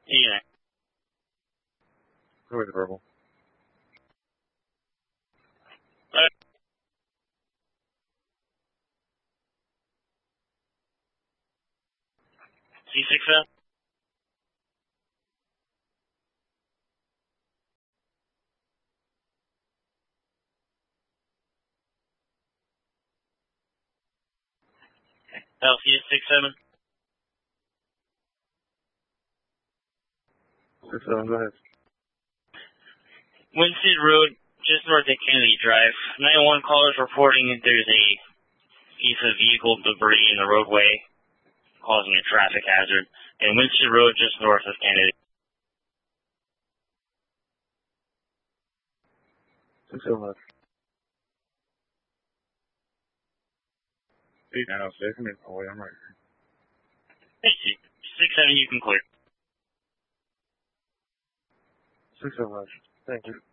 Yeah. Who is verbal? C6 Celsius 67. 67, go ahead. Winston Road, just north of Kennedy Drive. 911 callers reporting that there's a piece of vehicle debris in the roadway causing a traffic hazard. And Winston Road, just north of Kennedy. 67. 8906, I'm right here. Hey, 67, you can clear. 67, thank you.